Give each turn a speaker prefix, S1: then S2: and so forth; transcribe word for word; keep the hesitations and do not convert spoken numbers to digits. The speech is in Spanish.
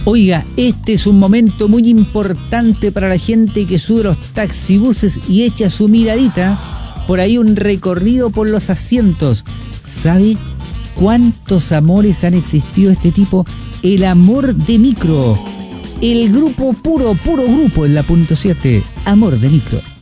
S1: Oiga, este es un momento muy importante para la gente que sube los taxibuses y echa su miradita por ahí un recorrido por los asientos. ¿Sabe cuántos amores han existido de este tipo? El amor de micro. El grupo puro, puro grupo en la punto siete. Amor de micro.